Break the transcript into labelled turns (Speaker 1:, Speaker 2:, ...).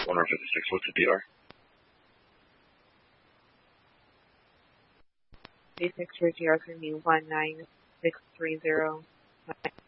Speaker 1: 156, what's the DR?
Speaker 2: D6 for DR for me, 19630.